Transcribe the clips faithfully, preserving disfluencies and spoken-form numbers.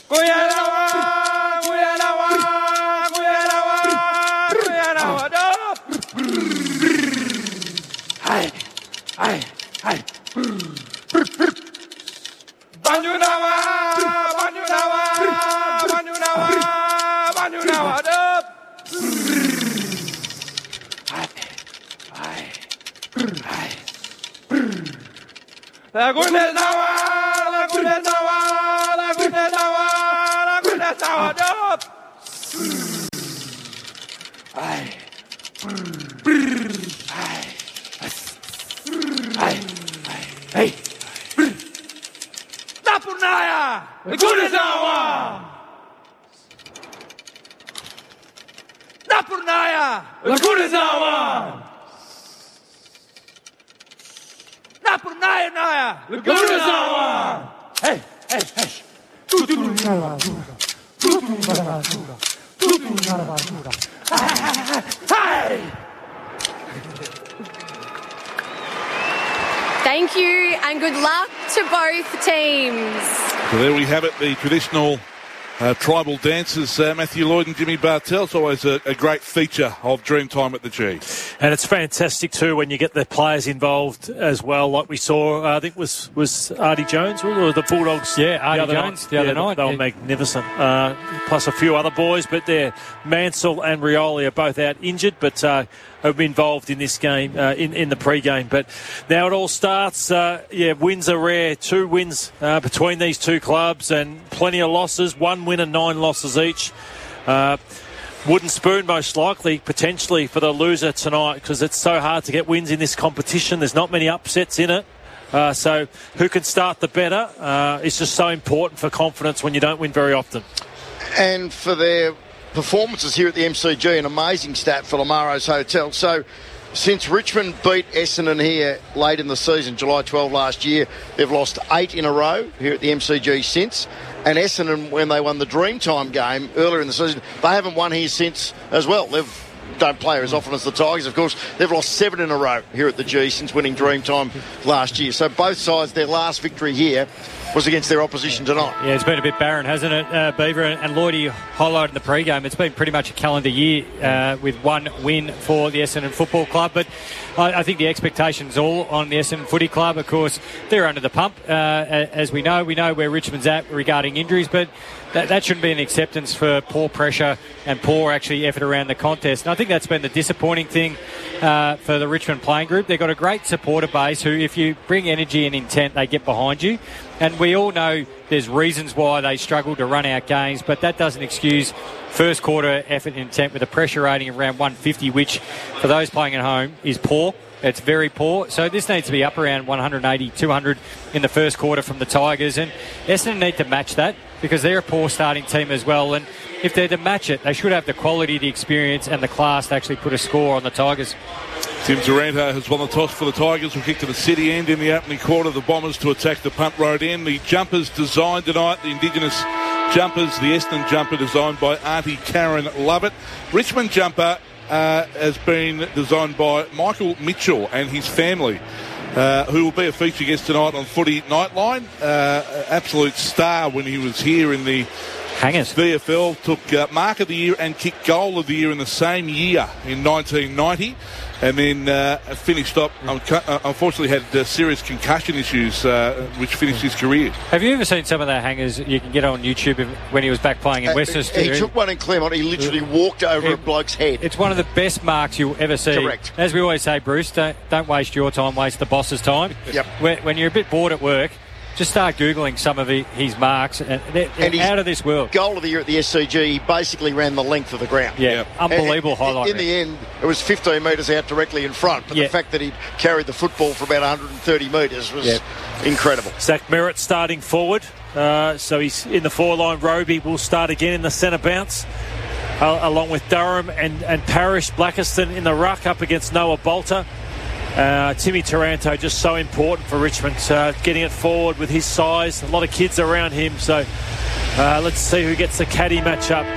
Kuyanawa, Kuyanawa, Kuyanawa, Kuyanawa, up. Hi, hi, hi. Banyunawa, Banyunawa, Banyunawa, Banyunawa, up. Hi, hi, hi. La Gunenawa, La Gunenawa, La Gunenawa, La Gunenawa, up. Hi, hi, hi, hey. Napurnaya, La Gunenawa. Napurnaya, La Gunenawa. Napurnaya, Naya, La Gunenawa. Hey, hey, hey. Tutu na basura, tutu na basura, tutu na basura. Hey. Thank you and good luck to both teams. So there we have it, the traditional uh, tribal dances. Uh, Matthew Lloyd and Jimmy Bartell. It's always a, a great feature of Dreamtime at the G. And it's fantastic too when you get the players involved as well, like we saw. Uh, I think was was Artie Jones or the Bulldogs. Yeah, Artie the Jones night. the other yeah, night. They were yeah. magnificent. Uh, plus a few other boys, but they're Mansell and Rioli are both out injured, but uh, have been involved in this game uh, in in the pre-game. But now it all starts. Uh, yeah, wins are rare. Two wins uh, between these two clubs, and plenty of losses. One win and nine losses each. Uh, Wooden spoon, most likely, potentially, for the loser tonight, because it's so hard to get wins in this competition. There's not many upsets in it. Uh, so who can start the better uh, is just so important for confidence when you don't win very often. And for their performances here at the M C G, an amazing stat for Lamaro's Hotel. So since Richmond beat Essendon here late in the season, July twelfth last year, they've lost eight in a row here at the M C G since. And Essendon, when they won the Dreamtime game earlier in the season, they haven't won here since as well. They don't play as often as the Tigers, of course. They've lost seven in a row here at the G since winning Dreamtime last year. So both sides, their last victory here was against their opposition tonight. Yeah, it's been a bit barren, hasn't it, uh, Beaver? And, and Lloydie highlighted in the pre-game, it's been pretty much a calendar year uh, with one win for the Essendon Football Club. But I, I think the expectation's all on the Essendon Footy Club. Of course, they're under the pump, uh, as we know. We know where Richmond's at regarding injuries, but that, that shouldn't be an acceptance for poor pressure and poor, actually, effort around the contest. And I think that's been the disappointing thing uh, for the Richmond playing group. They've got a great supporter base who, if you bring energy and intent, they get behind you. And we all know there's reasons why they struggle to run out games, but that doesn't excuse first quarter effort and intent with a pressure rating of around one fifty, which for those playing at home is poor. It's very poor. So this needs to be up around one eighty, two hundred in the first quarter from the Tigers. And Essendon need to match that because they're a poor starting team as well. And if they're to match it, they should have the quality, the experience and the class to actually put a score on the Tigers. Tim Taranto has won the toss for the Tigers. Will kick to the city end in the opening quarter. The Bombers to attack the punt road end. The jumpers designed tonight, the Indigenous jumpers, the Essendon jumper designed by Auntie Karen Lovett. Richmond jumper uh, has been designed by Michael Mitchell and his family, uh, who will be a feature guest tonight on Footy Nightline. Uh, absolute star when he was here in the Hangers. V F L, took uh, Mark of the Year and kicked Goal of the Year in the same year in nineteen ninety. And then uh, finished up, um, uh, unfortunately had uh, serious concussion issues, uh, which finished his career. Have you ever seen some of the hangers you can get on YouTube when he was back playing in Uh, Western he Australia? took one in Claremont. He literally walked over It- a bloke's head. It's one of the best marks you'll ever see. Correct. As we always say, Bruce, don't, don't waste your time, waste the boss's time. Yep. When, when you're a bit bored at work, just start Googling some of the, his marks. And they're, they're And he's out of this world. Goal of the year at the S C G, he basically ran the length of the ground. Yeah, Yep. unbelievable And- highlight. In the end, it was fifteen metres out directly in front, but Yeah. the fact that he carried the football for about one hundred thirty metres was Yep. incredible. Zach Merritt starting forward. Uh, so he's in the four-line. Roby will start again in the centre bounce, uh, along with Durham and, and Parrish. Blackiston in the ruck up against Noah Bolter. Uh, Timmy Taranto just so important for Richmond, uh, getting it forward with his size. A lot of kids around him, so uh, let's see who gets the caddy matchup.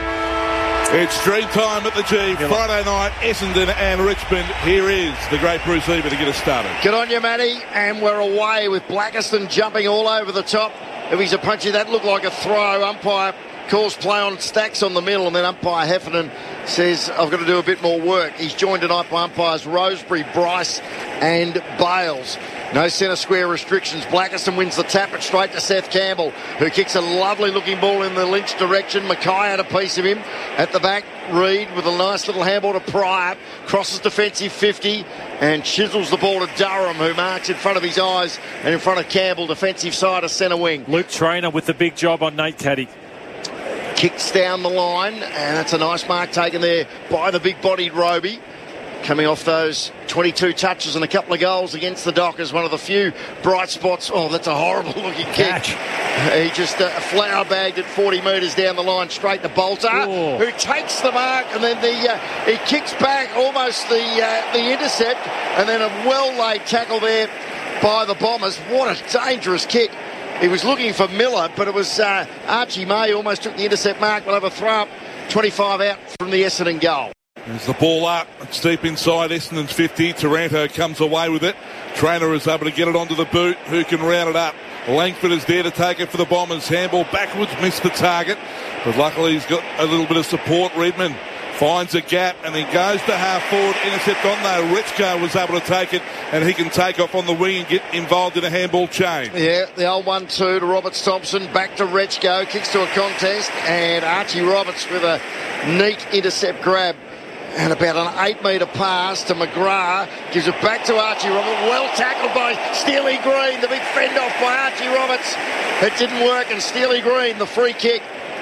Uh, It's Dreamtime at the G. Friday night, Essendon and Richmond. Here is the great Bruce Eva to get us started. Good on you, Matty. And we're away with Blackiston jumping all over the top. if he's a puncher. That looked like a throw. Umpire calls play on Stacks on the middle, and then umpire Heffernan says, I've got to do a bit more work. He's joined tonight by umpires Rosebery, Bryce and Bales. No centre square restrictions. Blackiston wins the tap, it straight to Seth Campbell, who kicks a lovely looking ball in the Lynch direction. Mackay had a piece of him at the back. Reid with a nice little handball to Pryor, crosses defensive fifty and chisels the ball to Durham, who marks in front of his eyes and in front of Campbell, defensive side of centre wing. Luke Trainer with the big job on Nate Caddy. Kicks down the line, and that's a nice mark taken there by the big-bodied Roby. Coming off those twenty-two touches and a couple of goals against the Dockers, one of the few bright spots. Oh, that's a horrible-looking kick. He just uh, flower bagged it forty metres down the line, straight to Bolter, oh. who takes the mark, and then the uh, he kicks back almost the uh, the intercept, and then a well-laid tackle there by the Bombers. What a dangerous kick. He was looking for Miller, but it was uh, Archie May almost took the intercept mark, but have a throw up, twenty-five out from the Essendon goal. There's the ball up. It's deep inside Essendon's fifty. Taranto comes away with it. Trainer is able to get it onto the boot. Who can round it up? Langford is there to take it for the Bombers. Handball backwards, missed the target. But luckily he's got a little bit of support. Redmond finds a gap and then goes to half forward. Intercept on though. Rechko was able to take it, and he can take off on the wing and get involved in a handball chain. Yeah, the old one two to Roberts Thompson. Back to Rechko. Kicks to a contest, and Archie Roberts with a neat intercept grab. And about an eight metre pass to McGrath. Gives it back to Archie Roberts. Well tackled by Steely Green. The big fend off by Archie Roberts. It didn't work, and Steely Green, the free kick.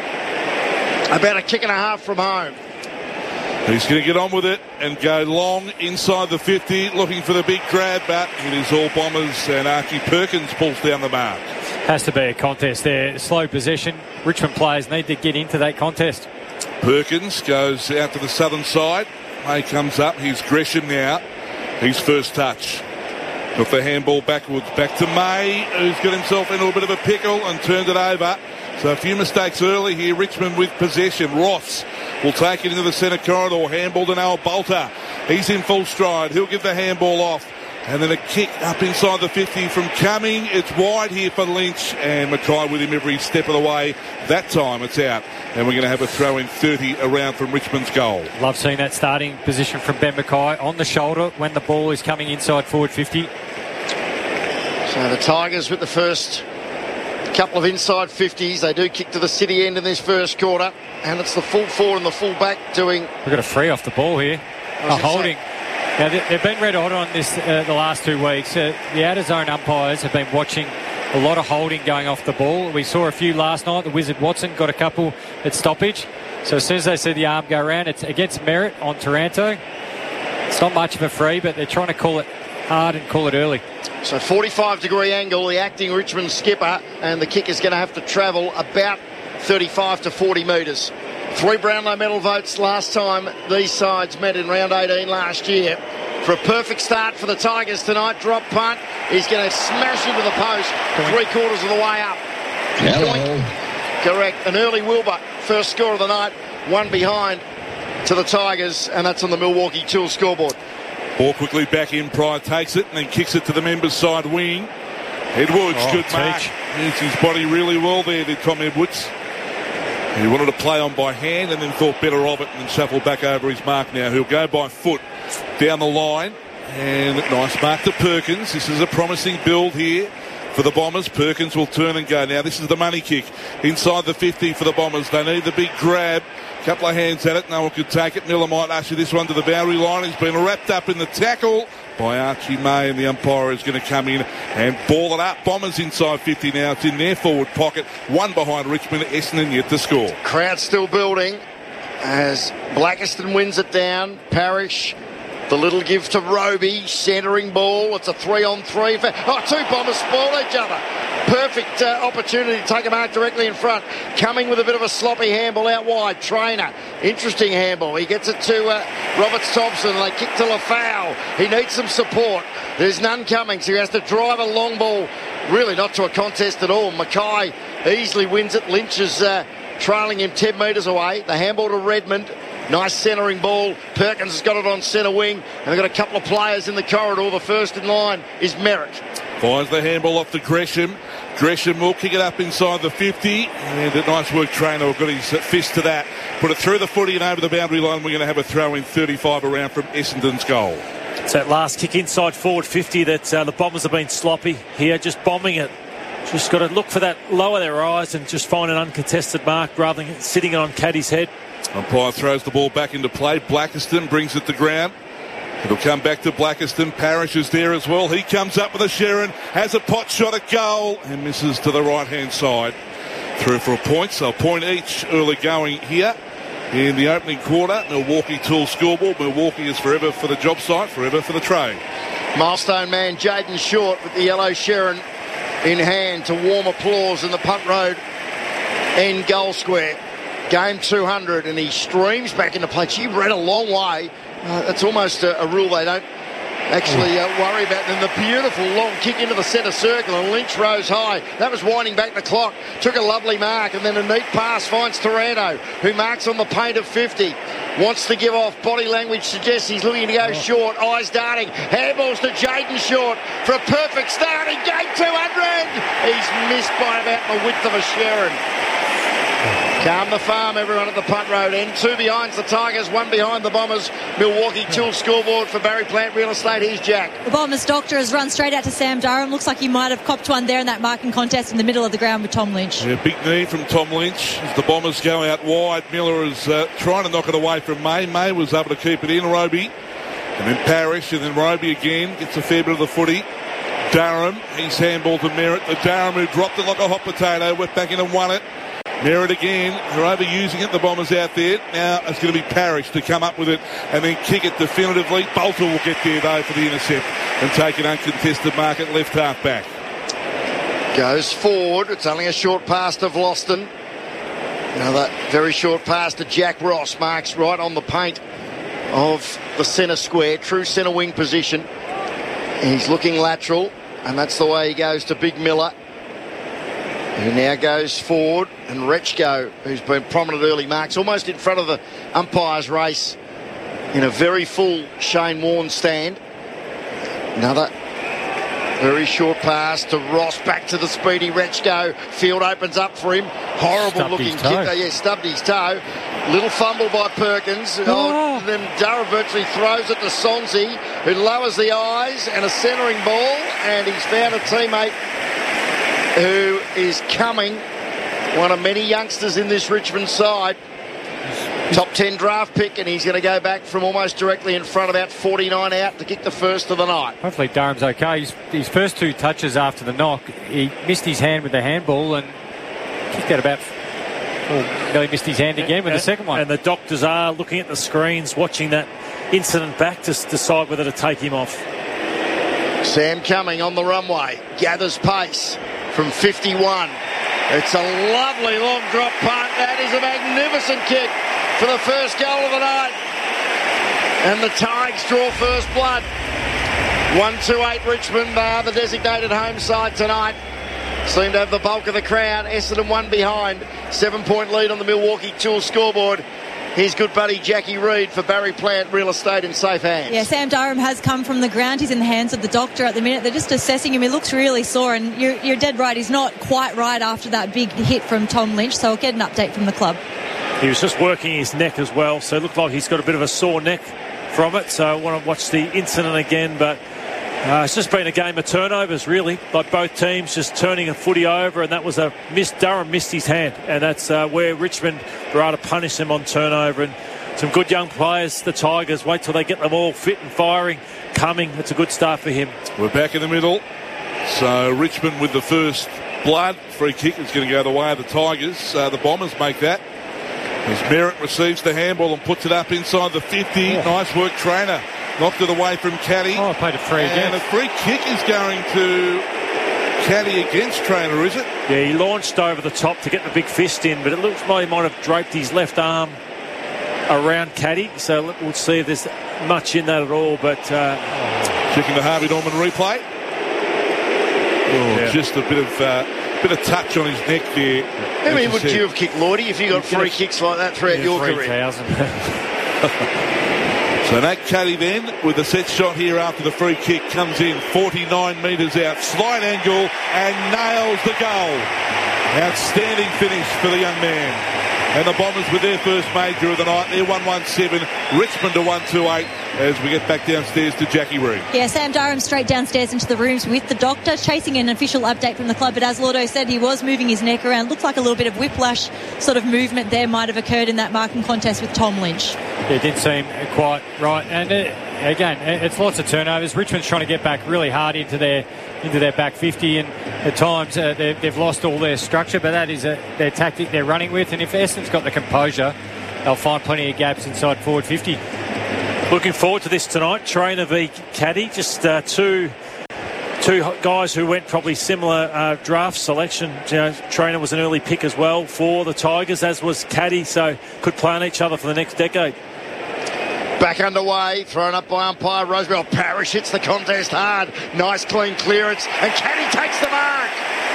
About a kick and a half from home. He's going to get on with it and go long inside the fifty, looking for the big grab, but it is all Bombers, and Archie Perkins pulls down the mark. Has to be a contest there. Slow possession. Richmond players need to get into that contest. Perkins goes out to the southern side. May comes up. Here's Gresham now. His first touch. Got the handball backwards. Back to May, who's got himself into a bit of a pickle and turned it over. So a few mistakes early here. Richmond with possession. Ross will take it into the centre corridor. Handball to Noah Bolter. He's in full stride. He'll give the handball off. And then a kick up inside the fifty from Cumming. It's wide here for Lynch, and Mackay with him every step of the way. That time it's out, and we're going to have a throw in thirty around from Richmond's goal. Love seeing that starting position from Ben Mackay on the shoulder when the ball is coming inside forward fifty. So the Tigers with the first couple of inside fifties. They do kick to the city end in this first quarter, and it's the full forward and the full back doing. We've got a free off the ball here. A holding. Say, Now, they've been red hot on this uh, the last two weeks. Uh, the out-of-zone umpires have been watching a lot of holding going off the ball. We saw a few last night. The Wizard Watson got a couple at stoppage. So as soon as they see the arm go around, it's against Merritt on Taranto. It's not much of a free, but they're trying to call it hard and call it early. So forty-five degree angle, the acting Richmond skipper, and the kick is going to have to travel about thirty-five to forty metres. Three Brownlow medal votes last time these sides met in round eighteen last year. For a perfect start for the Tigers tonight, drop punt. He's going to smash into the post three quarters of the way up. Point. Correct. An early Wilbur, first score of the night, one behind to the Tigers, and that's on the Milwaukee Tools scoreboard. Ball quickly back in. Pryor takes it and then kicks it to the members' side wing. Edwards, oh, good mark. Used his body really well there, did Tom Edwards. He wanted to play on by hand and then thought better of it and shuffled back over his mark now. He'll go by foot down the line. And nice mark to Perkins. This is a promising build here for the Bombers. Perkins will turn and go. Now this is the money kick inside the fifty for the Bombers. They need the big grab. Couple of hands at it. No one could take it. Miller might usher this one to the boundary line. He's been wrapped up in the tackle by Archie May, and the umpire is going to come in and ball it up. Bombers inside fifty now. It's in their forward pocket. One behind Richmond. Essendon yet to score. Crowd still building as Blackiston wins it down. Parrish, the little give to Roby, centering ball. It's a three on three. For, oh, two Bombers spoil each other. Perfect uh, opportunity to take a mark directly in front. Coming with a bit of a sloppy handball out wide. Trainer, interesting handball. He gets it to uh, Roberts Thompson. They kick to Lafau. He needs some support. There's none coming, so he has to drive a long ball. Really not to a contest at all. Mackay easily wins it. Lynch is uh, trailing him ten metres away. The handball to Redmond. Nice centering ball. Perkins has got it on centre wing, and they've got a couple of players in the corridor. The first in line is Merrick. Finds the handball off to Gresham. Gresham will kick it up inside the fifty, and a nice work trainer got his fist to that. Put it through the footy and over the boundary line. We're going to have a throw in thirty-five around from Essendon's goal. It's that last kick inside forward fifty that uh, the Bombers have been sloppy here, just bombing it. Just got to look for that, lower their eyes and just find an uncontested mark rather than sitting on Caddy's head. Umpire throws the ball back into play. Blackiston brings it to ground. It'll come back to Blackiston. Parrish is there as well. He comes up with a Sheeran, has a pot shot at goal and misses to the right-hand side. Through for a point, so a point each early going here in the opening quarter. Milwaukee Tool scoreboard. Milwaukee is forever for the job site, forever for the trade. Milestone man Jaden Short with the yellow Sheeran in hand to warm applause in the Punt Road end goal square. Game two hundred, and he streams back into play. He ran a long way. Uh, that's almost a, a rule they don't actually uh, worry about. Then the beautiful long kick into the centre circle, and Lynch rose high. That was winding back the clock. Took a lovely mark, and then a neat pass finds Taranto, who marks on the paint of fifty. Wants to give off. Body language suggests he's looking to go short. Eyes darting. Handballs to Jaden Short for a perfect start in game two hundred. He's missed by about the width of a Sheeran. Calm the farm, everyone at the Punt Road end. Two behind the Tigers, one behind the Bombers. Milwaukee Tool scoreboard for Barry Plant Real Estate. Here's Jack. The Bombers doctor has run straight out to Sam Durham. Looks like he might have copped one there in that marking contest in the middle of the ground with Tom Lynch. Yeah, big knee from Tom Lynch as the Bombers go out wide. Miller is uh, trying to knock it away from May. May was able to keep it in. Roby, and then Parrish, and then Roby again gets a fair bit of the footy. Durham, he's handballed to Merritt. The Durham who dropped it like a hot potato, went back in and won it. Merritt again, they're overusing it, the Bombers out there. Now it's going to be Parrish to come up with it and then kick it definitively. Bolter will get there though for the intercept and take an uncontested mark at left half back. Goes forward, it's only a short pass to Vlosten. Another very short pass to Jack Ross, marks right on the paint of the centre square, true centre wing position. He's looking lateral, and that's the way he goes to Big Miller, who now goes forward, and Rechko, who's been prominent early marks, almost in front of the umpire's race in a very full Shane Warne stand. Another very short pass to Ross, back to the speedy Rechko. Field opens up for him. Horrible looking kick. Oh, yeah, stubbed his toe. Little fumble by Perkins. Oh. Oh, then Durham virtually throws it to Sonsi, who lowers the eyes, and a centering ball, and he's found a teammate who is coming, one of many youngsters in this Richmond side. Top ten draft pick, and he's going to go back from almost directly in front, about forty-nine out, to kick the first of the night. Hopefully Durham's okay. His, his first two touches after the knock, he missed his hand with the handball and kicked out about... Oh, nearly missed his hand again and, with the second one. And the doctors are looking at the screens, watching that incident back to decide whether to take him off. Sam Cumming on the runway, gathers pace from fifty-one. It's a lovely long drop punt. That is a magnificent kick for the first goal of the night. And the Tigers draw first blood. one two eight Richmond. They are the designated home side tonight. Seem to have the bulk of the crowd. Essendon one behind. Seven-point lead on the Milwaukee Tool scoreboard. Here's good buddy Jackie Reid for Barry Plant Real Estate in safe hands. Yeah, Sam Durham has come from the ground. He's in the hands of the doctor at the minute. They're just assessing him. He looks really sore, and you're, you're dead right. He's not quite right after that big hit from Tom Lynch, so I'll get an update from the club. He was just working his neck as well, so it looked like he's got a bit of a sore neck from it, so I want to watch the incident again, but uh, it's just been a game of turnovers, really, like both teams just turning a footy over, and that was a miss. Durham missed his hand, and that's uh, where Richmond were able to punish them on turnover. And some good young players, the Tigers, wait till they get them all fit and firing. Cumming, it's a good start for him. We're back in the middle, so Richmond with the first blood. Free kick is going to go the way of the Tigers. Uh, the Bombers make that as Merritt receives the handball and puts it up inside the fifty. Oh. Nice work, Trainer. Knocked it away from Caddy. Oh, I played a free And against. a free kick is going to Caddy against Trainer, is it? Yeah, he launched over the top to get the big fist in, but it looks like he might have draped his left arm around Caddy, so we'll see if there's much in that at all. But uh, checking the Harvey Norman replay. Oh, yeah. Just a bit of uh, bit of touch on his neck there. How many would you have kicked, Lloydie, if you got free kicks like that throughout yeah, your three career? thousand. So Nate Caddy then with the set shot here after the free kick comes in forty-nine metres out, slight angle and nails the goal. Outstanding finish for the young man. And the Bombers with their first major of the night. They're one one seven, Richmond to one two eight as we get back downstairs to Jackie Reid. Yeah, Sam Durham straight downstairs into the rooms with the doctor, chasing an official update from the club. But as Lordo said, he was moving his neck around. Looked like a little bit of whiplash sort of movement there might have occurred in that marking contest with Tom Lynch. It did seem quite right. And uh, again, it's lots of turnovers. Richmond's trying to get back really hard into their into their back fifty, and at times uh, they've lost all their structure, but that is a, their tactic they're running with. And if Essendon's got the composure, they'll find plenty of gaps inside forward fifty. Looking forward to this tonight. Trainer v Caddy, just uh, two two guys who went probably similar uh, draft selection. You know, Trainer was an early pick as well for the Tigers, as was Caddy, so could play on each other for the next decade. Back underway, thrown up by umpire Rosemary. Parrish hits the contest hard. Nice clean clearance, and Caddy takes the mark.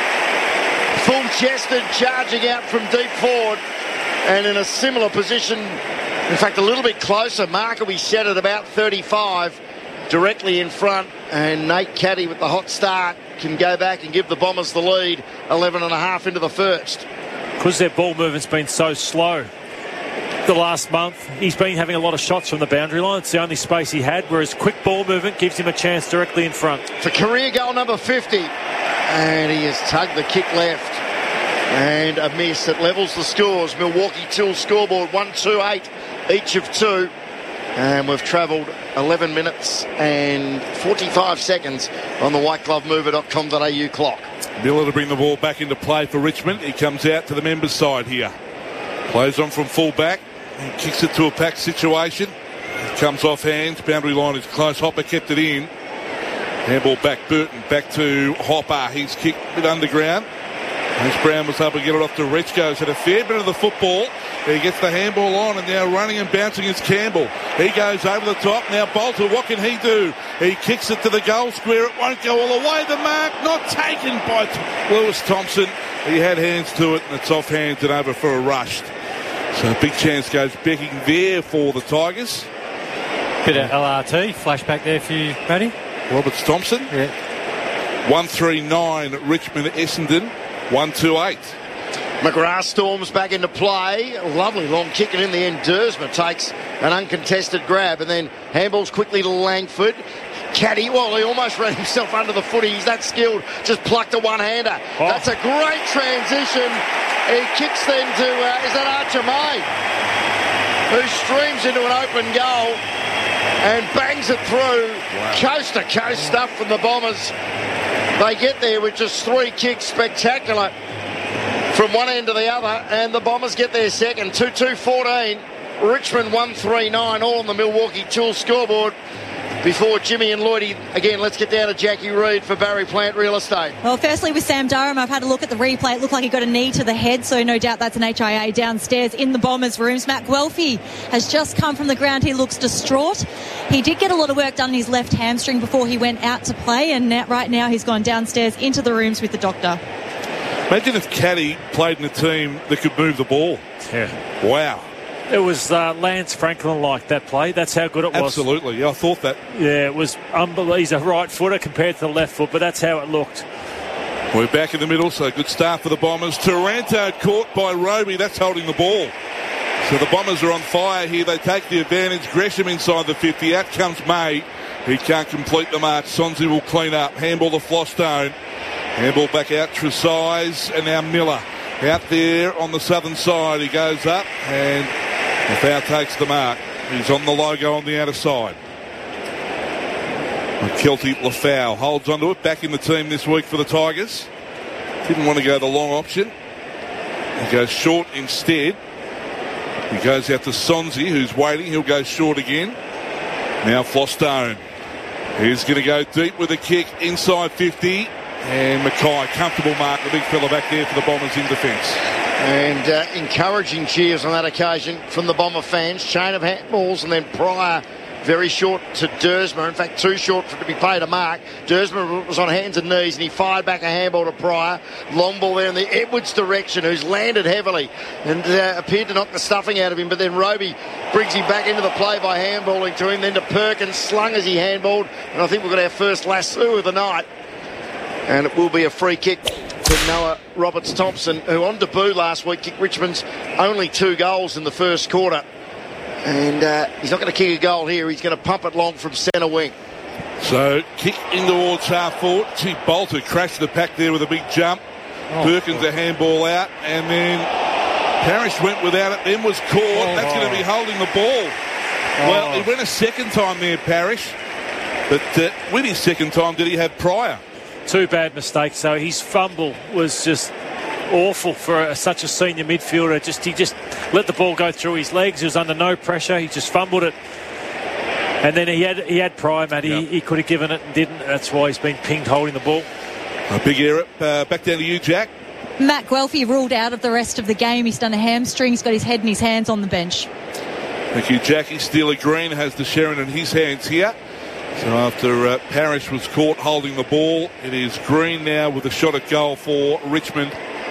Full-chested, charging out from deep forward, and in a similar position, in fact a little bit closer. Mark will be set at about thirty-five, directly in front, and Nate Caddy with the hot start can go back and give the Bombers the lead, eleven and a half into the first. Because their ball movement's been so slow the last month, he's been having a lot of shots from the boundary line. It's the only space he had, whereas quick ball movement gives him a chance directly in front. For career goal number fifty, and he has tugged the kick left, and a miss. It levels the scores. Milwaukee Till scoreboard one two eight, each of two, and we've travelled eleven minutes and forty-five seconds on the white glove mover dot com dot a u clock. Miller to bring the ball back into play for Richmond. He comes out to the members' side here. Plays on from full back. He kicks it to a packed situation. It comes off hands. Boundary line is close. Hopper kept it in. Handball back. Burton back to Hopper. He's kicked a bit underground. As Brown was able to get it off to Rechko's. Had a fair bit of the football. He gets the handball on, and now running and bouncing is Campbell. He goes over the top. Now Bolter, what can he do? He kicks it to the goal square. It won't go all the way. The mark not taken by Lewis Thompson. He had hands to it, and it's off hands and over for a rush. So a big chance goes becking there for the Tigers. Bit of L R T flashback there for you, Matty. Roberts Thompson. Yeah. one three nine Richmond Essendon. one two eight. McGrath storms back into play. Lovely long kick, and in the end Dersma takes an uncontested grab, and then handballs quickly to Langford. Caddy, well, he almost ran himself under the footy. He's that skilled. Just plucked a one-hander. Oh. That's a great transition. He kicks then to, uh, is that Archer May? Who streams into an open goal and bangs it through. Wow. Coast-to-coast stuff from the Bombers. They get there with just three kicks. Spectacular from one end to the other, and the Bombers get their second. two two fourteen. Richmond one three nine, all on the Milwaukee Tool scoreboard. Before Jimmy and Lloydie, again, let's get down to Jackie Reid for Barry Plant Real Estate. Well, firstly, with Sam Durham, I've had a look at the replay. It looked like he got a knee to the head, so no doubt that's an H I A downstairs in the Bombers' rooms. Matt Guelphy has just come from the ground. He looks distraught. He did get a lot of work done in his left hamstring before he went out to play, and now, right now he's gone downstairs into the rooms with the doctor. Imagine if Caddy played in a team that could move the ball. Yeah. Wow. It was uh, Lance Franklin like that play. That's how good it was. Absolutely. Yeah, I thought that. Yeah, it was unbelievable. He's a right footer compared to the left foot, but that's how it looked. We're back in the middle, so good start for the Bombers. Taranto caught by Roby. That's holding the ball. So the Bombers are on fire here. They take the advantage. Gresham inside the fifty. Out comes May. He can't complete the march. Sonsi will clean up. Handball to Flostone. Handball back out. Tresize, and now Miller. Out there on the southern side. He goes up, and Lafau takes the mark. He's on the logo on the outer side. Kelty Lafau holds onto it. Back in the team this week for the Tigers. Didn't want to go the long option. He goes short instead. He goes out to Sonsi, who's waiting. He'll go short again. Now Flostone. He's going to go deep with a kick inside fifty. And Mackay, comfortable mark, the big fella back there for the Bombers in defence. And uh, encouraging cheers on that occasion from the Bomber fans. Chain of handballs, and then Pryor very short to Dersma. In fact, too short for it to be paid a mark. Dersma was on hands and knees, and he fired back a handball to Pryor. Long ball there in the Edwards direction, who's landed heavily and uh, appeared to knock the stuffing out of him. But then Roby brings him back into the play by handballing to him. Then to Perkins, slung as he handballed. And I think we've got our first lasso of the night. And it will be a free kick to Noah Roberts-Thompson, who on debut last week kicked Richmond's only two goals in the first quarter. And uh, he's not going to kick a goal here. He's going to pump it long from centre wing. So, kick in towards half forward. See, Bolter crashed the pack there with a big jump. Oh, Perkins God. A handball out. And then Parrish went without it, then was caught. Oh, That's going to be holding the ball. Oh. Well, he went a second time there, Parrish. But uh, with his second time, did he have Pryor? Two bad mistakes. So his fumble was just awful for a, such a senior midfielder. Just he just let the ball go through his legs. He was under no pressure. He just fumbled it. And then he had he had Pryor, Matty. Yep. He, he could have given it and didn't. That's why he's been pinged holding the ball. A big error. Uh, back down to you, Jack. Matt Guelphy ruled out of the rest of the game. He's done a hamstring. He's got his head and his hands on the bench. Thank you, Jackie. Steely Green has the Sherrin in his hands here. So after uh, Parrish was caught holding the ball, it is Green now with a shot at goal for Richmond.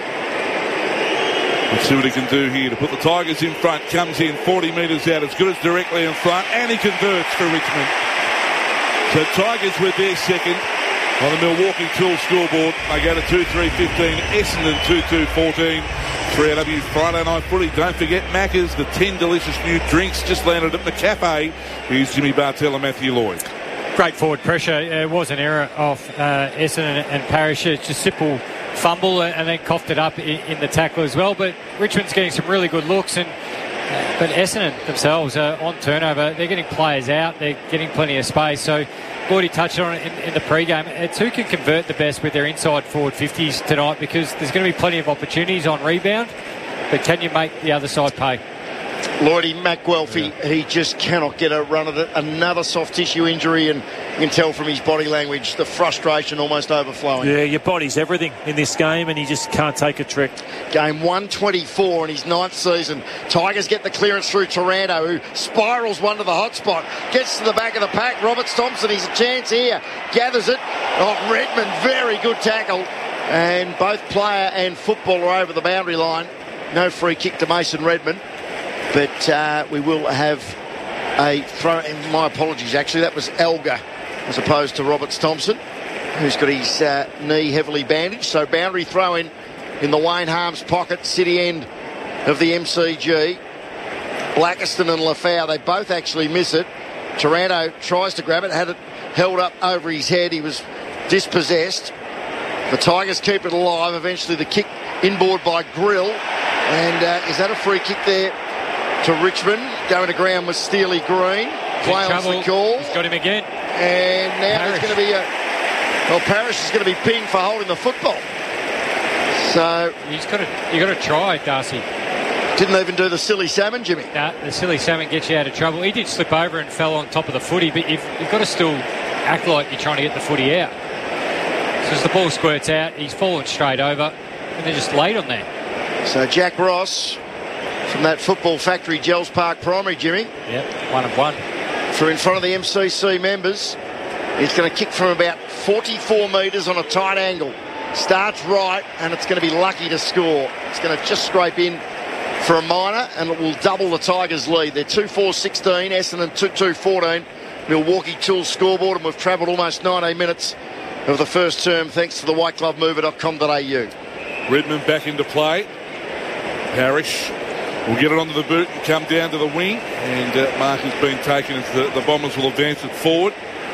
Let's see what he can do here to put the Tigers in front. Comes in forty metres out, as good as directly in front, and he converts for Richmond. So Tigers with their second on the Milwaukee Tool scoreboard. They go to two three fifteen, Essendon two two fourteen. three R W Friday Night Footy. Don't forget Macca's, the ten delicious new drinks just landed at the cafe. Here's Jimmy Bartell and Matthew Lloyd. Great forward pressure. It was an error of uh, Essendon and Parrish. It's just simple fumble and then coughed it up in, in the tackle as well. But Richmond's getting some really good looks, and uh, but Essendon themselves are on turnover. They're getting players out. They're getting plenty of space. So Gordy touched on it in, in the pre-game. It's who can convert the best with their inside forward fifties tonight, because there's going to be plenty of opportunities on rebound. But can you make the other side pay? Lloydie, Matt Guelphy, yeah. He just cannot get a run at it. Another soft tissue injury, and you can tell from his body language the frustration almost overflowing. Yeah, your body's everything in this game, and you just can't take a trick. Game one twenty-four in his ninth season. Tigers get the clearance through Taranto, who spirals one to the hot spot. Gets to the back of the pack. Roberts-Thompson, he's a chance here. Gathers it. Oh, Redmond, very good tackle. And both player and footballer over the boundary line. No free kick to Mason Redmond. But uh, we will have a throw. And my apologies, actually, that was Elgar as opposed to Roberts-Thompson, who's got his uh, knee heavily bandaged. So boundary throw in in the Wayne Harms pocket, city end of the M C G. Blackiston and Lafau, they both actually miss it. Taranto tries to grab it, had it held up over his head. He was dispossessed. The Tigers keep it alive. Eventually the kick inboard by Grill. And uh, is that a free kick there to Richmond? Going to ground with Steely Green. Play on the call. He's got him again. And now Parrish. there's going to be a... Well, Parrish is going to be pinged for holding the football. So... He's got to, you got to try, Darcy. Didn't even do the silly salmon, Jimmy. Nah, the silly salmon gets you out of trouble. He did slip over and fell on top of the footy, but you've, you've got to still act like you're trying to get the footy out. So as the ball squirts out, he's fallen straight over, and they're just laid on there. So Jack Ross from that Football Factory Gels Park Primary, Jimmy. Yep, one of one. For in front of the M C C members. He's going to kick from about forty-four metres on a tight angle. Starts right, and it's going to be lucky to score. It's going to just scrape in for a minor, and it will double the Tigers' lead. They're two four sixteen, Essendon two two fourteen. Milwaukee Tools scoreboard, and we've travelled almost nineteen minutes of the first term thanks to the white glove mover dot com dot a u. Redmond back into play. Parrish will get it onto the boot and come down to the wing, and uh, mark has been taken as the, the Bombers will advance it forward.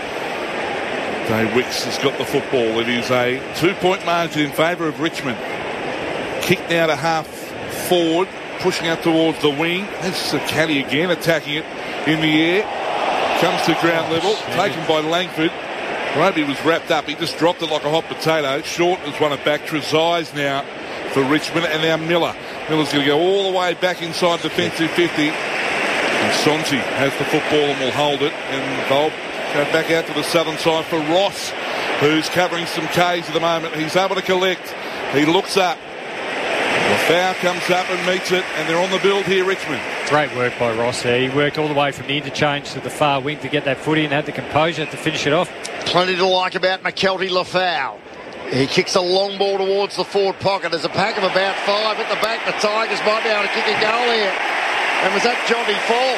Dave Wicks has got the football. It is a two-point margin in favour of Richmond. Kick now to half forward, pushing up towards the wing. This is a caddy again, attacking it in the air. Comes to ground level, taken by Langford. Roby was wrapped up. He just dropped it like a hot potato. Short has won it back. Trezise now for Richmond, and now Miller. Miller's going to go all the way back inside defensive fifty. And Sonsi has the football and will hold it. And they'll go back out to the southern side for Ross, who's covering some K's at the moment. He's able to collect. He looks up. The foul comes up and meets it, and they're on the build here, Richmond. Great work by Ross there. He worked all the way from the interchange to the far wing to get that footy and had the composure to finish it off. Plenty to like about McKelty Lafau. He kicks a long ball towards the forward pocket. There's a pack of about five at the back. The Tigers might be able to kick a goal here. And was that Johnny Fall?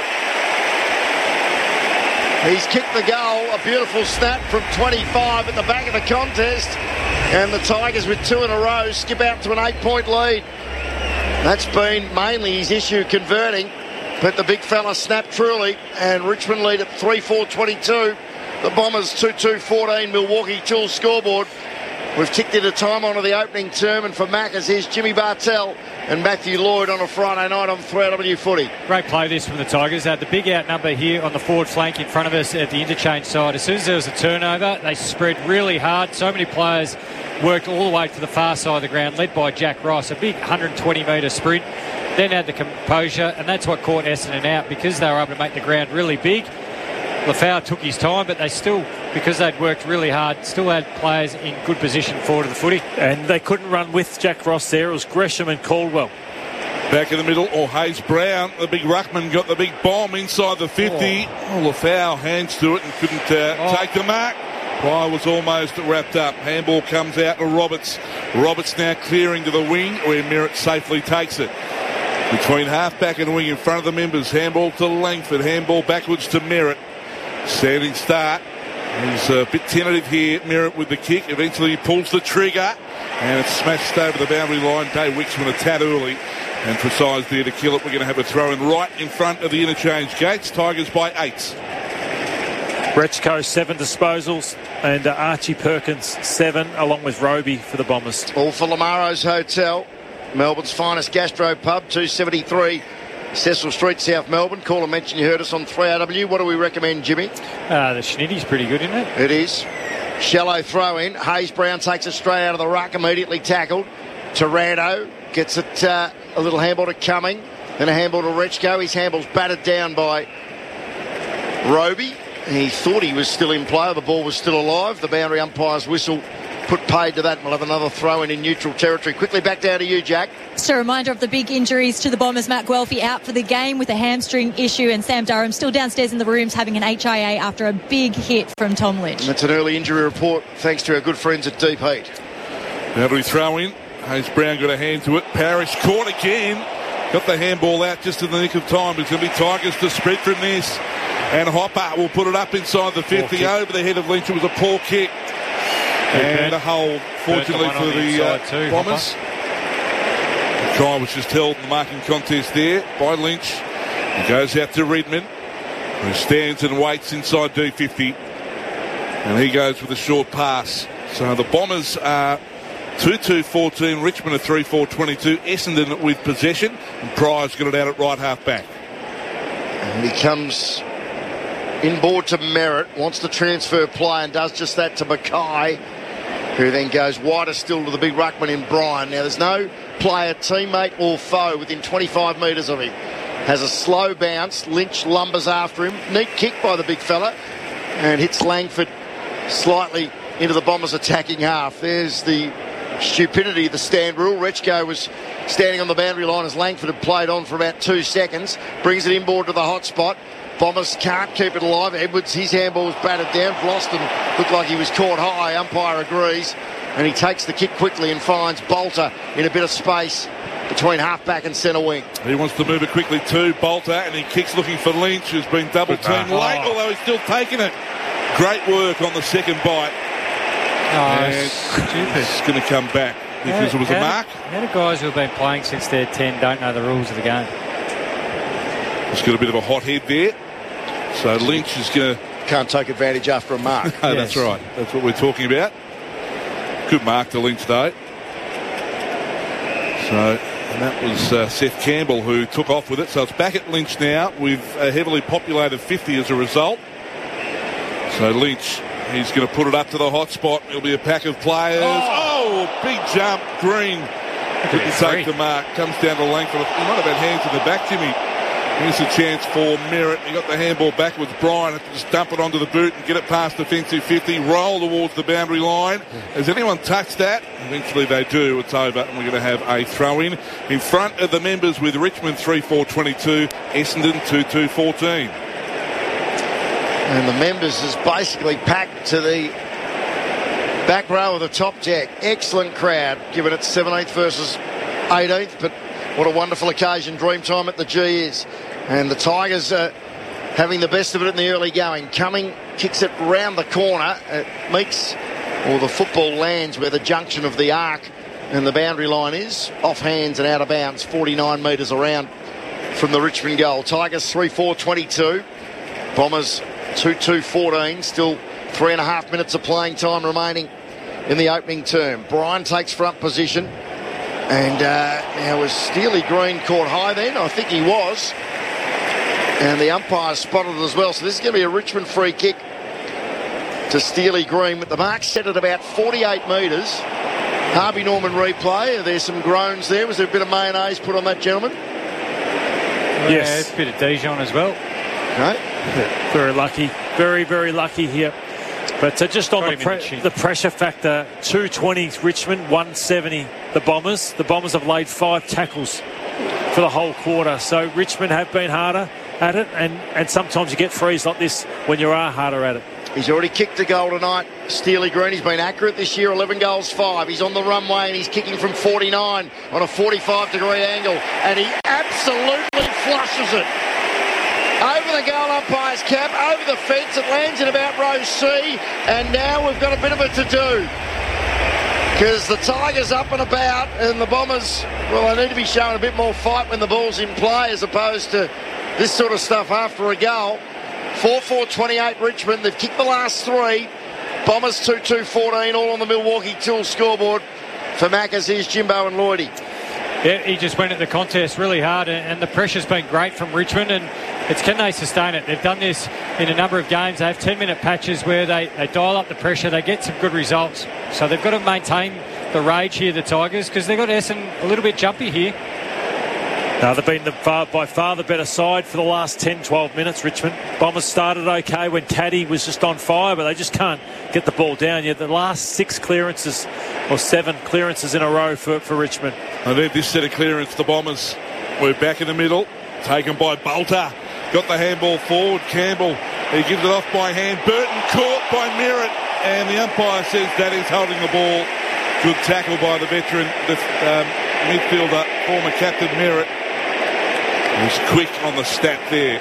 He's kicked the goal. A beautiful snap from twenty-five at the back of the contest. And the Tigers, with two in a row, skip out to an eight-point lead. That's been mainly his issue, converting. But the big fella snapped truly. And Richmond lead at three four twenty-two. The Bombers two two fourteen. Milwaukee Jules scoreboard. We've ticked into time onto the opening term, and for Maccas, here's Jimmy Bartell and Matthew Lloyd on a Friday night on three R W Footy. Great play this from the Tigers. They had the big out number here on the forward flank in front of us at the interchange side. As soon as there was a turnover, they spread really hard. So many players worked all the way to the far side of the ground, led by Jack Ross, a big one hundred twenty metre sprint. Then had the composure, and that's what caught Essendon out because they were able to make the ground really big. Lafau took his time, but they still, because they'd worked really hard, still had players in good position forward of the footy. And they couldn't run with Jack Ross there. It was Gresham and Caldwell. Back in the middle, or Hayes Brown, the big ruckman, got the big bomb inside the fifty. Oh, oh Lafau hands to it and couldn't uh, oh. take the mark. Pryor was almost wrapped up. Handball comes out to Roberts. Roberts now clearing to the wing where Merritt safely takes it. Between half-back and wing in front of the members. Handball to Langford. Handball backwards to Merritt. Standing start. He's a bit tentative here, Merritt, with the kick. Eventually he pulls the trigger and it's smashed over the boundary line. Dave Wicksman a tad early and precise there to kill it. We're going to have a throw in right in front of the interchange gates. Tigers by eight. Rechko seven disposals and uh, Archie Perkins seven along with Roby for the Bombers. All for Lamaro's Hotel, Melbourne's finest gastro pub, two seventy-three Cecil Street, South Melbourne. Call and mention you heard us on three R W. What do we recommend, Jimmy? Uh, the Schnitty's pretty good, isn't it? It is. Shallow throw in. Hayes Brown takes it straight out of the ruck, immediately tackled. Taranto gets it uh, a little handball to Cumming, then a handball to Rechko. His handball's battered down by Roby. He thought he was still in play. The ball was still alive. The boundary umpire's whistle put paid to that. We'll have another throw in in neutral territory. Quickly back down to you, Jack. Just a reminder of the big injuries to the Bombers. Matt Guelphy out for the game with a hamstring issue, and Sam Durham still downstairs in the rooms having an H I A after a big hit from Tom Lynch. And that's an early injury report thanks to our good friends at Deep Heat. Now we throw in. Hayes Brown got a hand to it. Parrish caught again. Got the handball out just in the nick of time. It's going to be Tigers to spread from this. And Hopper will put it up inside the fifty over the head of Lynch. It was a poor kick. And a hold, fortunately for the, the uh, too, Bombers. Hopper. The try was just held in the marking contest there by Lynch. He goes out to Redmond, who stands and waits inside D fifty. And he goes with a short pass. So the Bombers are two two fourteen, Richmond are three four twenty-two, Essendon with possession, and Pryor's got it out at right half back. And he comes inboard to Merritt, wants to transfer play and does just that to Mackay, who then goes wider still to the big ruckman in Bryan. Now there's no player, teammate or foe within twenty-five metres of him. Has a slow bounce. Lynch lumbers after him. Neat kick by the big fella and hits Langford slightly into the Bombers' attacking half. There's the stupidity of the stand rule. Rechko was standing on the boundary line as Langford had played on for about two seconds. Brings it inboard to the hot spot. Bombers can't keep it alive. Edwards, his handball was battered down. Vlosten looked like he was caught high. Umpire agrees. And he takes the kick quickly and finds Bolter in a bit of space between half-back and centre wing. He wants to move it quickly too, Bolter, and he kicks looking for Lynch, who's been double-teamed oh. late, although he's still taking it. Great work on the second bite. Oh, and stupid. It's going to come back because how, it was a mark. How do guys who have been playing since they're ten don't know the rules of the game? He's got a bit of a hot head there. So Lynch is going to... Can't take advantage after a mark. No, yes. That's right. That's what we're talking about. Good mark to Lynch, though. So, and that was uh, Seth Campbell who took off with it. So it's back at Lynch now with a heavily populated fifty as a result. So Lynch, he's going to put it up to the hot spot. It'll be a pack of players. Oh, oh big jump. Green couldn't take the mark. Comes down to Langford. He might have had hands in the back, Jimmy. Here's a chance for Merritt. He got the handball backwards. Bryan had to just dump it onto the boot and get it past defensive fifty, roll towards the boundary line. Has anyone touched that? Eventually they do. It's over, and we're going to have a throw-in. In front of the members with Richmond three four twenty-two, Essendon two two fourteen. And the members is basically packed to the back row of the top deck. Excellent crowd, given it's seventeenth versus eighteenth, but what a wonderful occasion Dreamtime at the G is. And the Tigers are having the best of it in the early going. Cumming kicks it round the corner. It meets, or the football lands where the junction of the arc and the boundary line is. Off hands and out of bounds, forty-nine metres around from the Richmond goal. Tigers three four twenty-two. Bombers two two fourteen. Still three and a half minutes of playing time remaining in the opening term. Bryan takes front position. And uh, now was Steely Green caught high then? I think he was. And the umpire spotted it as well. So this is going to be a Richmond free kick to Steely Green with the mark set at about forty-eight metres. Harvey Norman replay. There's some groans there. Was there a bit of mayonnaise put on that gentleman? Yes. Yeah, a bit of Dijon as well. Okay. Yeah, very lucky. Very, very lucky here. But uh, just on the, pre- the pressure factor, two twenty Richmond, one seventy the Bombers. The Bombers have laid five tackles for the whole quarter. So Richmond have been harder at it, and, and sometimes you get frees like this when you are harder at it. He's already kicked a goal tonight, Steely Green. He's been accurate this year, eleven goals, five. He's on the runway and he's kicking from forty-nine on a forty-five degree angle, and he absolutely flushes it. Over the goal umpire's cap, over the fence, it lands in about row C, and now we've got a bit of a to-do. Because the Tigers up and about, and the Bombers, well, they need to be showing a bit more fight when the ball's in play as opposed to this sort of stuff after a goal. four four twenty-eight Richmond, they've kicked the last three. Bombers two two fourteen, all on the Milwaukee Tools scoreboard. For Maccas, here's Jimbo and Lloydie. Yeah, he just went at the contest really hard, and the pressure's been great from Richmond, and it's can they sustain it? They've done this in a number of games. They have ten-minute patches where they, they dial up the pressure, they get some good results. So they've got to maintain the rage here, the Tigers, because they've got Essendon a little bit jumpy here. No, they've been the far, by far the better side for the last ten, twelve minutes, Richmond. Bombers started okay when Caddy was just on fire, but they just can't get the ball down yet. The last six clearances, or seven clearances in a row for, for Richmond. And then this set of clearance, the Bombers were back in the middle, taken by Bolter. Got the handball forward, Campbell. He gives it off by hand. Burton caught by Merritt, and the umpire says that is holding the ball. Good tackle by the veteran, the um, midfielder, former captain Merritt. He's quick on the stat there.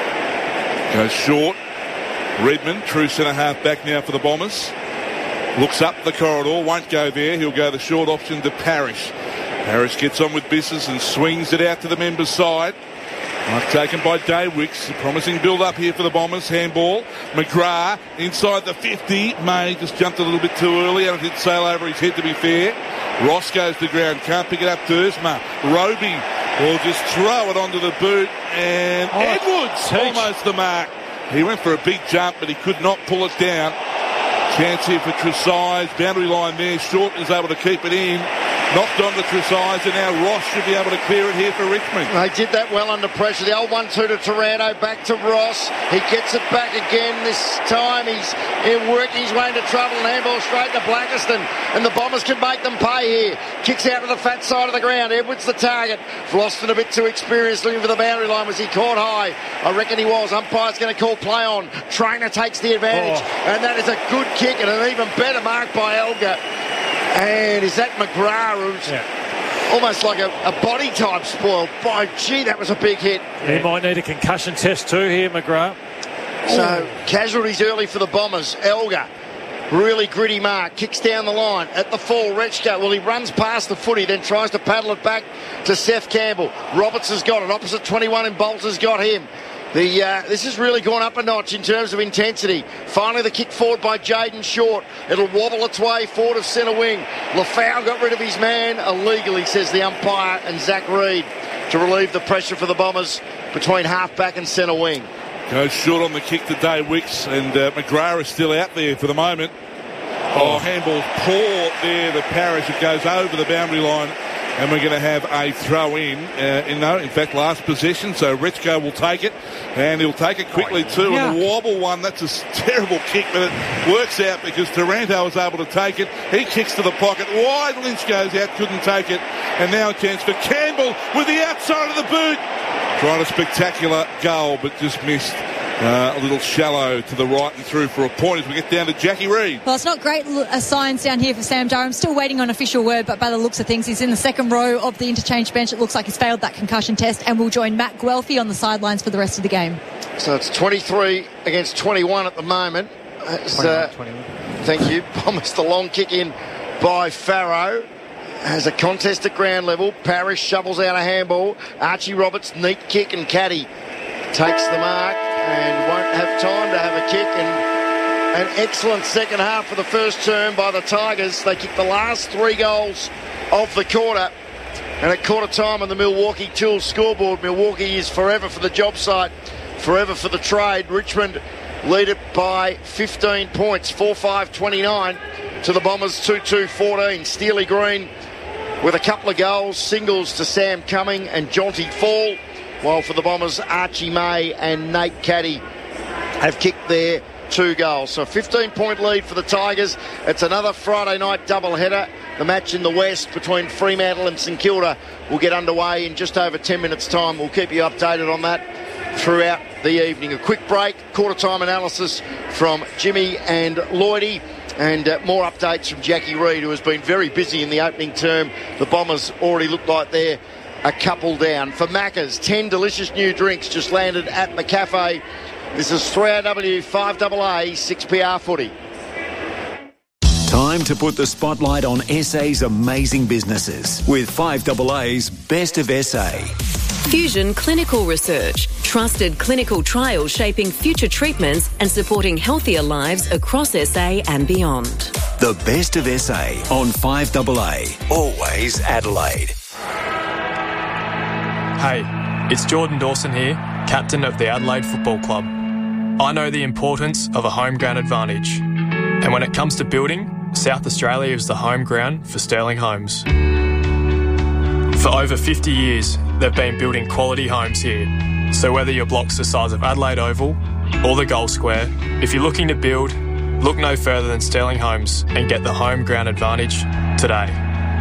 Goes short. Redmond, true centre-half back now for the Bombers. Looks up the corridor, won't go there. He'll go the short option to Parrish. Parrish gets on with business and swings it out to the members' side. Mark taken by Daywicks. A promising build-up here for the Bombers. Handball. McGrath inside the fifty. May just jumped a little bit too early and it did sail over his head, to be fair. Ross goes to the ground. Can't pick it up. Dersma. Roby will just throw it onto the boot. And oh, Edwards teach. Almost the mark. He went for a big jump, but he could not pull it down. Chance here for Tresize. Boundary line there. Short is able to keep it in. Knocked on to Tresize, and now Ross should be able to clear it here for Richmond. They did that well under pressure. The old one two to Taranto, back to Ross. He gets it back again. This time he's working his way into trouble, and handball straight to Blackiston. And the Bombers can make them pay here. Kicks out to the fat side of the ground. Edwards the target. Floston a bit too experienced, looking for the boundary line. Was he caught high? I reckon he was. Umpire's going to call play on. Trainer takes the advantage. Oh. And that is a good kick and an even better mark by Elgar. And is that McGrath, who's yeah. almost like a, a body type spoiled? By gee, that was a big hit. He yeah. might need a concussion test too here, McGrath. So Ooh. Casualties early for the Bombers. Elgar, really gritty mark, kicks down the line at the full. Rechko, well, he runs past the footy, then tries to paddle it back to Seth Campbell. Roberts has got it. Opposite twenty-one, and Bolter's got him. The, uh, this has really gone up a notch in terms of intensity. Finally, the kick forward by Jaden Short. It'll wobble its way forward of centre wing. Lafau got rid of his man illegally, says the umpire, and Zach Reid to relieve the pressure for the Bombers between half-back and centre wing. Goes short on the kick to Daywicks, and uh, McGrath is still out there for the moment. Oh, handball's poor there, the Parrish. It goes over the boundary line. and we're going to have a throw in. Uh, in, no, in fact, last possession. So Retchko will take it, and he'll take it quickly too. Yeah. And the wobble one, that's a terrible kick, but it works out because Taranto was able to take it. He kicks to the pocket. Wide, Lynch goes out, couldn't take it. And now a chance for Campbell with the outside of the boot. Tried a spectacular goal, but just missed. Uh, a little shallow to the right and through for a point as we get down to Jackie Reid. Well, it's not great uh, signs down here for Sam Durham. Still waiting on official word, but by the looks of things, he's in the second row of the interchange bench. It looks like he's failed that concussion test and will join Matt Guelphy on the sidelines for the rest of the game. So it's twenty-three against twenty-one at the moment. As, uh, thank you. Bombers the long kick in by Farrow. Has a contest at ground level. Parrish shovels out a handball. Archie Roberts, neat kick, and Caddy takes the mark and won't have time to have a kick. And an excellent second half for the first term by the Tigers. They kicked the last three goals of the quarter. And at quarter time on the Milwaukee Tools scoreboard, Milwaukee is forever for the job site, forever for the trade. Richmond lead it by fifteen points, four five twenty-nine to the Bombers, two two fourteen. Steely Green with a couple of goals, singles to Sam Cumming and Jonty Fall, while for the Bombers, Archie May and Nate Caddy have kicked their two goals. So a fifteen-point lead for the Tigers. It's another Friday night doubleheader. The match in the West between Fremantle and St Kilda will get underway in just over ten minutes' time. We'll keep you updated on that throughout the evening. A quick break, quarter-time analysis from Jimmy and Lloydie, and uh, more updates from Jackie Reid, who has been very busy in the opening term. The Bombers already look like they're a couple down. For Macca's, ten delicious new drinks just landed at the cafe. This is three R W five A A six P R footy. Time to put the spotlight on S A's amazing businesses with five A A's Best of S A. Fusion Clinical Research. Trusted clinical trials shaping future treatments and supporting healthier lives across S A and beyond. The Best of S A on five A A. Always Adelaide. Hey, it's Jordan Dawson here, captain of the Adelaide Football Club. I know the importance of a home ground advantage. And when it comes to building, South Australia is the home ground for Sterling Homes. For over fifty years, they've been building quality homes here. So whether your block's the size of Adelaide Oval or the Gold Square, if you're looking to build, look no further than Sterling Homes and get the home ground advantage today.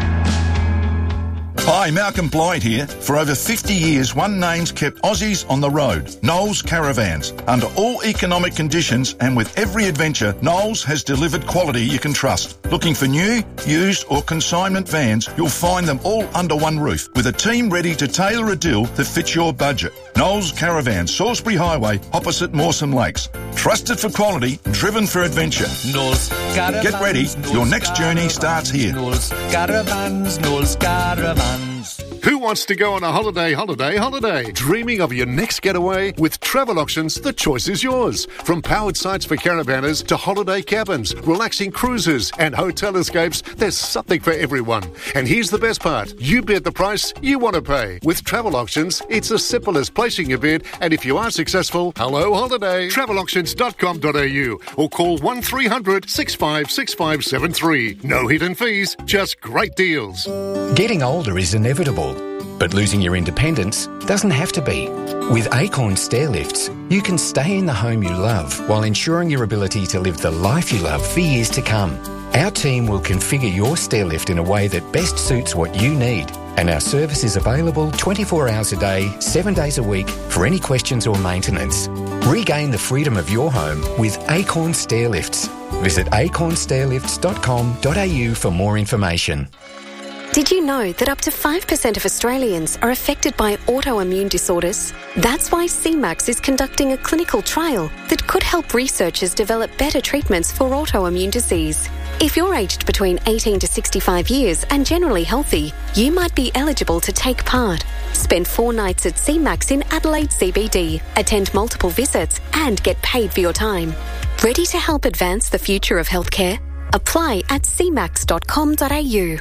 Hi, Malcolm Blythe here. For over fifty years, one name's kept Aussies on the road. Knowles Caravans. Under all economic conditions and with every adventure, Knowles has delivered quality you can trust. Looking for new, used or consignment vans, you'll find them all under one roof with a team ready to tailor a deal that fits your budget. Knowles Caravans, Salisbury Highway, opposite Mawson Lakes. Trusted for quality, driven for adventure. Knowles Caravans. Get ready, Knowles your next journey Caravans, starts here. Knowles Caravans, Knowles Caravans. Who wants to go on a holiday, holiday, holiday? Dreaming of your next getaway? With Travel Auctions, the choice is yours. From powered sites for caravanners to holiday cabins, relaxing cruises and hotel escapes, there's something for everyone. And here's the best part. You bid the price you want to pay. With Travel Auctions, it's as simple as placing your bid, and if you are successful, hello holiday. travel auctions dot com dot a u or call one three hundred six five six five seven three. No hidden fees, just great deals. Getting older is inevitable, but losing your independence doesn't have to be. With Acorn Stair Lifts, you can stay in the home you love while ensuring your ability to live the life you love for years to come. Our team will configure your stair lift in a way that best suits what you need, and our service is available twenty-four hours a day, seven days a week for any questions or maintenance. Regain the freedom of your home with Acorn Stair Lifts. Visit acorn stair lifts dot com dot a u for more information. Did you know that up to five percent of Australians are affected by autoimmune disorders? That's why C MAX is conducting a clinical trial that could help researchers develop better treatments for autoimmune disease. If you're aged between eighteen to sixty-five years and generally healthy, you might be eligible to take part. Spend four nights at C MAX in Adelaide C B D, attend multiple visits and get paid for your time. Ready to help advance the future of healthcare? Apply at c max dot com dot a u.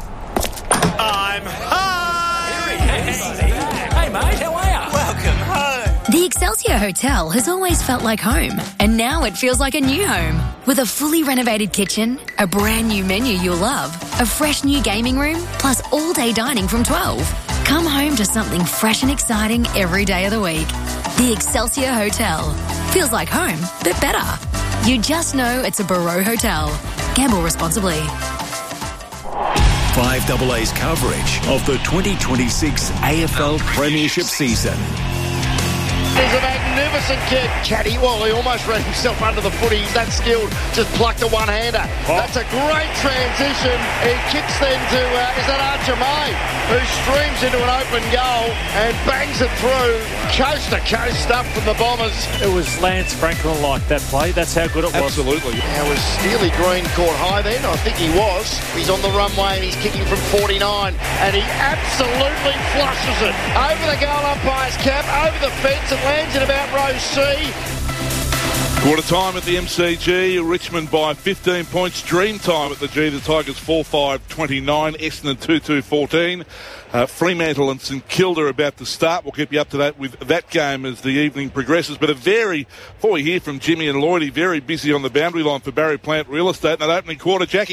I'm home! Hey, mate, how are you? Welcome home. The Excelsior Hotel has always felt like home, and now it feels like a new home. With a fully renovated kitchen, a brand new menu you'll love, a fresh new gaming room, plus all-day dining from twelve. Come home to something fresh and exciting every day of the week. The Excelsior Hotel. Feels like home, but better. You just know it's a Barreau Hotel. Gamble responsibly. five A A's coverage of the twenty twenty-six A F L Premiership season. There's a magnificent kick. Caddy, well, he almost ran himself under the footy. He's that skilled. Just plucked a one-hander. Oh. That's a great transition. He kicks then to, uh, is that Archer May, who streams into an open goal and bangs it through. Coast-to-coast stuff from the Bombers. It was Lance Franklin like that play. That's how good it was. Absolutely. Now, was Steely Green caught high then? I think he was. He's on the runway and he's kicking from forty-nine. And he absolutely flushes it. Over the goal umpire's cap, over the fence, and lands in about row C. Quarter time at the M C G. Richmond by fifteen points. Dream time at the G. The Tigers four five twenty-nine. Essendon two two fourteen. Uh, Fremantle and St Kilda about to start. We'll keep you up to date with that game as the evening progresses. But a very, before we hear from Jimmy and Lloydie, very busy on the boundary line for Barry Plant Real Estate in that opening quarter. Jackie.